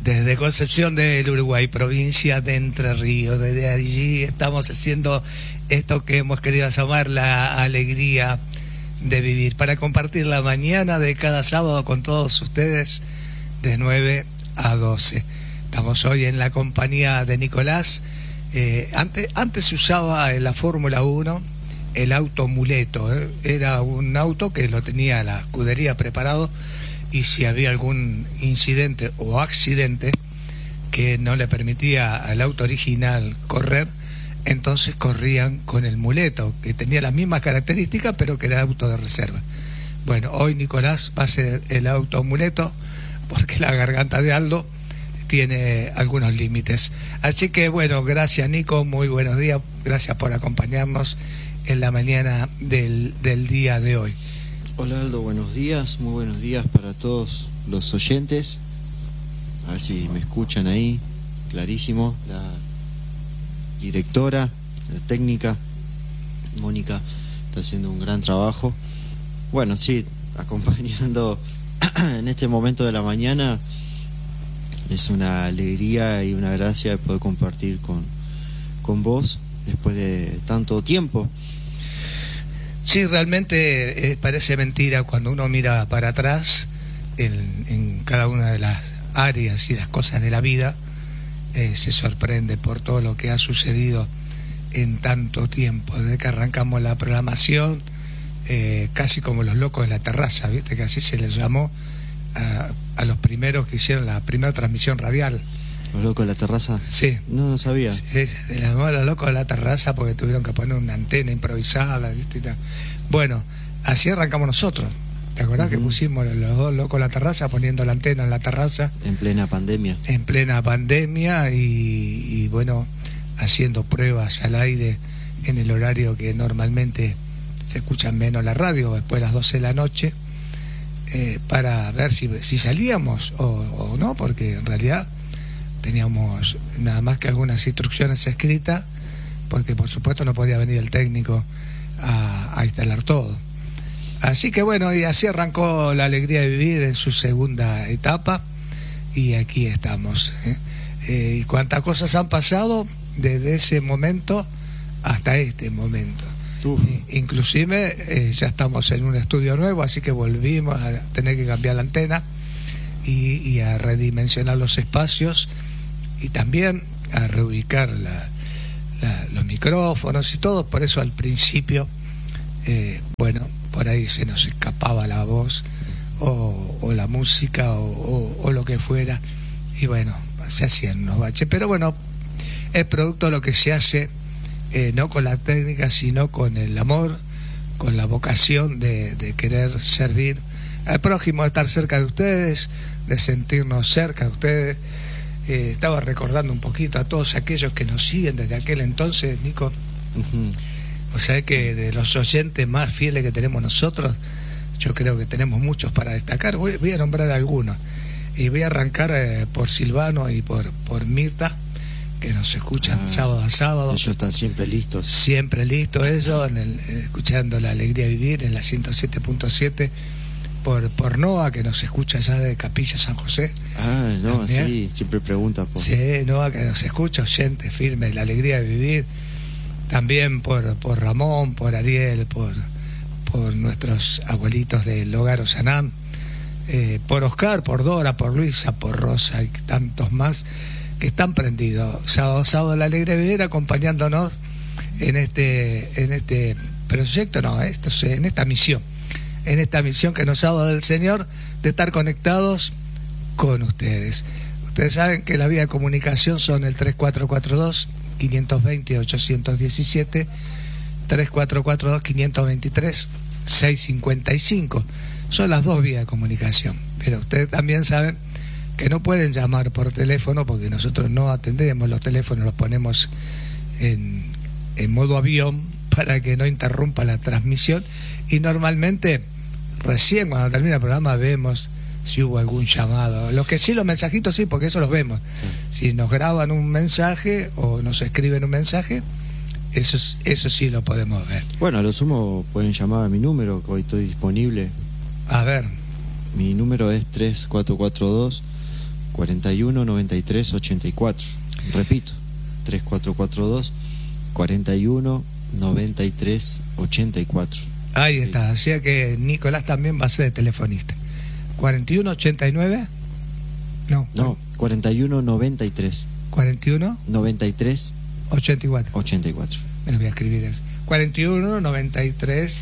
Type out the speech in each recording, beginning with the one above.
Desde Concepción del Uruguay, provincia de Entre Ríos, desde allí estamos haciendo esto que hemos querido llamar la alegría de vivir, para compartir la mañana de cada sábado con todos ustedes de 9 a 12. Estamos hoy en la compañía de Nicolás. Antes se usaba en la Fórmula 1 el auto muleto, era un auto que lo tenía la escudería preparado, y si había algún incidente o accidente que no le permitía al auto original correr, entonces corrían con el muleto, que tenía las mismas características, pero que era auto de reserva. Bueno, hoy Nicolás va a ser el auto muleto, porque la garganta de Aldo tiene algunos límites. Así que bueno, gracias Nico, muy buenos días, gracias por acompañarnos en la mañana del día de hoy. Hola Aldo, buenos días, muy buenos días para todos los oyentes. A ver si me escuchan ahí, clarísimo. La directora, la técnica, Mónica, está haciendo un gran trabajo. Bueno, sí, acompañando en este momento de la mañana, es una alegría y una gracia de poder compartir con vos después de tanto tiempo. Sí, realmente parece mentira cuando uno mira para atrás en cada una de las áreas y las cosas de la vida, se sorprende por todo lo que ha sucedido en tanto tiempo, desde que arrancamos la programación, casi como los locos de la terraza, ¿viste? Que así se les llamó a los primeros que hicieron la primera transmisión radial. ¿Los locos de la terraza? Sí. No sabía. Sí, se les llamó a los locos de la terraza porque tuvieron que poner una antena improvisada, ¿viste? Bueno, así arrancamos nosotros. ¿Te acordás que pusimos los dos locos de la terraza poniendo la antena en la terraza? En plena pandemia. En plena pandemia y bueno, haciendo pruebas al aire en el horario que normalmente se escucha menos la radio, después de las 12 de la noche, para ver si salíamos o no, porque en realidad teníamos nada más que algunas instrucciones escritas, porque por supuesto no podía venir el técnico a instalar todo. Así que bueno, y así arrancó la alegría de vivir en su segunda etapa, y aquí estamos, y cuántas cosas han pasado desde ese momento hasta este momento. Inclusive ya estamos en un estudio nuevo, así que volvimos a tener que cambiar la antena y a redimensionar los espacios, y también a reubicar los micrófonos y todo. Por eso al principio, bueno, por ahí se nos escapaba la voz o la música o lo que fuera, y bueno, se hacían unos baches, pero bueno, es producto de lo que se hace, no con la técnica, sino con el amor, con la vocación de querer servir al prójimo, de estar cerca de ustedes, de sentirnos cerca de ustedes. Estaba recordando un poquito a todos aquellos que nos siguen desde aquel entonces, Nico. O sea que de los oyentes más fieles que tenemos nosotros, yo creo que tenemos muchos para destacar. Voy a nombrar algunos, y voy a arrancar por Silvano y por Mirta, que nos escuchan sábado a sábado. Ellos están siempre listos. Siempre listos ellos, escuchando la alegría de vivir en la 107.7. Por Noa, que nos escucha allá de Capilla San José. No, sí, siempre pregunta por... Sí, Noa, que nos escucha, oyente firme de la alegría de vivir. También por Ramón, por Ariel, por nuestros abuelitos del Hogar Osanam, por Oscar, por Dora, por Luisa, por Rosa y tantos más que están prendidos sábado la alegría de vivir, acompañándonos en este proyecto, en esta misión que nos ha dado el Señor, de estar conectados con ustedes. Ustedes saben que la vía de comunicación son el 3442-520-817, 3442-523-655. Son las dos vías de comunicación. Pero ustedes también saben que no pueden llamar por teléfono, porque nosotros no atendemos los teléfonos, los ponemos en modo avión para que no interrumpa la transmisión, y normalmente recién cuando termina el programa vemos si hubo algún llamado. Los que sí, los mensajitos sí, porque eso los vemos. Si nos graban un mensaje o nos escriben un mensaje, eso sí lo podemos ver. Bueno, a lo sumo pueden llamar a mi número, que hoy estoy disponible. A ver. Mi número es 41 93 84. Repito, 3442 41 93 84. Ahí está, así que Nicolás también va a ser de telefonista. 41 89. No, 41 93 41 93 84. 84. Me lo voy a escribir eso. 41 93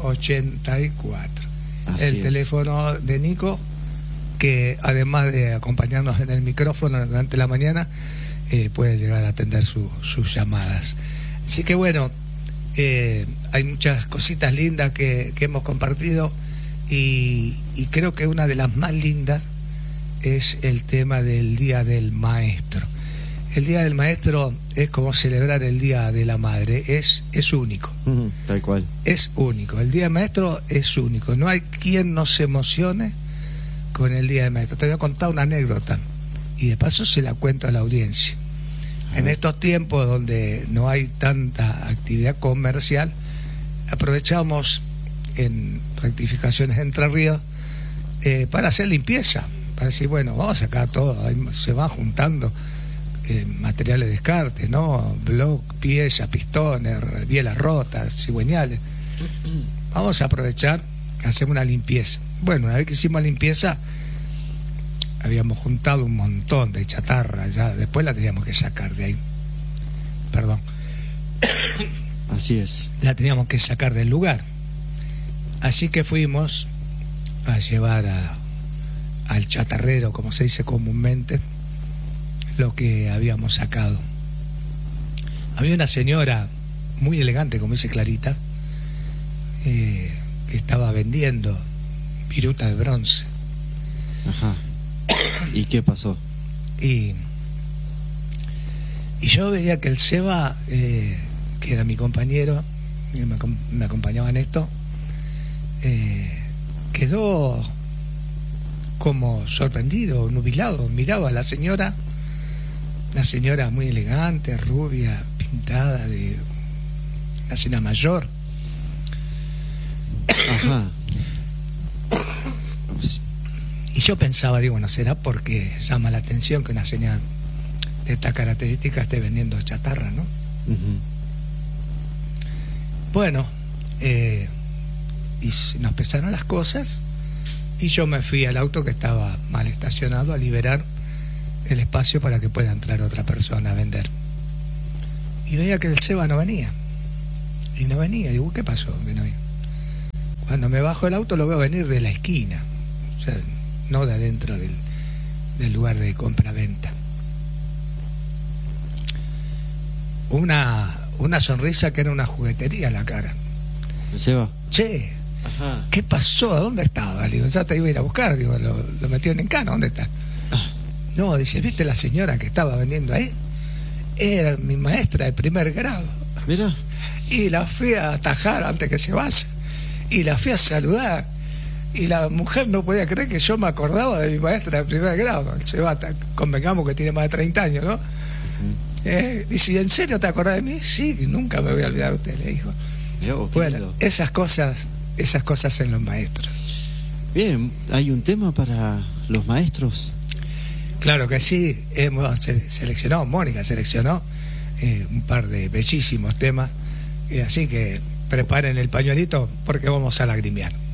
84. Así El es. teléfono de Nico, que además de acompañarnos en el micrófono durante la mañana, puede llegar a atender sus llamadas. Así que bueno, hay muchas cositas lindas que hemos compartido y creo que una de las más lindas es el tema del Día del Maestro. El Día del Maestro es como celebrar el Día de la Madre, es único. Tal cual. Es único, el Día del Maestro es único. No hay quien no se emocione con el Día del Maestro. Te voy a contar una anécdota y de paso se la cuento a la audiencia. En estos tiempos donde no hay tanta actividad comercial, aprovechamos en Rectificaciones Entre Ríos para hacer limpieza, para decir, bueno, vamos a sacar todo, ahí se van juntando materiales de descarte, ¿no? Bloc, piezas, pistones, bielas rotas, cigüeñales. Vamos a aprovechar, hacemos una limpieza. Bueno, una vez que hicimos la limpieza, habíamos juntado un montón de chatarra, ya después la teníamos que sacar de ahí. Perdón. Así es. La teníamos que sacar del lugar. Así que fuimos a llevar al chatarrero, como se dice comúnmente, lo que habíamos sacado. Había una señora muy elegante, como dice Clarita, que estaba vendiendo viruta de bronce. Ajá. ¿Y qué pasó? Y yo veía que el Seba, que era mi compañero, me acompañaba en esto, quedó como sorprendido, nubilado, miraba a la señora muy elegante, rubia, pintada, de una señora mayor. Ajá. Y yo pensaba, digo, ¿no será porque llama la atención que una señora de estas características esté vendiendo chatarra, ¿no? Uh-huh. Bueno, y nos pesaron las cosas y yo me fui al auto que estaba mal estacionado a liberar el espacio para que pueda entrar otra persona a vender. Y veía que el Seba no venía. Y no venía. Digo, ¿qué pasó? Que no venía. Cuando me bajo del auto lo veo venir de la esquina. O sea, no de adentro del lugar de compra-venta. Una sonrisa que era una juguetería en la cara. ¿El Seba? Che, ajá. ¿Qué pasó? ¿A dónde estaba? Le digo, ya te iba a ir a buscar. Digo, lo metieron en cana, ¿dónde está? No, dice, ¿viste la señora que estaba vendiendo ahí? Era mi maestra de primer grado. Mira. Y la fui a atajar antes que se vaya. Y la fui a saludar. Y la mujer no podía creer que yo me acordaba de mi maestra de primer grado. El Sebata, convengamos que tiene más de 30 años, ¿no? Uh-huh. Dice, ¿en serio te acordás de mí? Sí, nunca me voy a olvidar de usted, le dijo. Mirá, bueno, esas cosas en los maestros. Bien, ¿hay un tema para los maestros? Claro que sí, hemos seleccionado, Mónica seleccionó un par de bellísimos temas, así que preparen el pañuelito porque vamos a lagrimear.